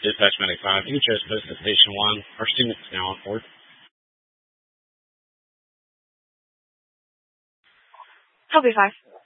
Dispatch Medic 5, you chose post at Station 1. Our student is now on board. Copy 5.